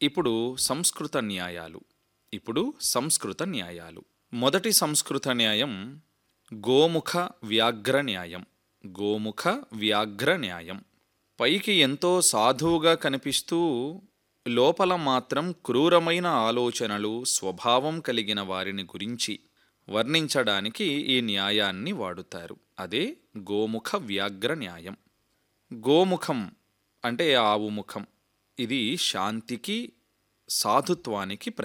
ఇప్పుడు సంస్కృత న్యాయాలు. మొదటి సంస్కృత న్యాయం గోముఖ వ్యాఘ్ర న్యాయం. గోముఖ వ్యాఘ్ర న్యాయం పైకి ఎంతో సాధువుగా కనిపిస్తూ లోపల మాత్రం క్రూరమైన ఆలోచనలు, స్వభావం కలిగిన వారిని గురించి వర్ణించడానికి ఈ న్యాయాన్ని వాడుతారు. అదే గోముఖ వ్యాఘ్ర న్యాయం. గోముఖం అంటే ఆవు ముఖం. ఇది శాంతికి, సాధుత్వానికి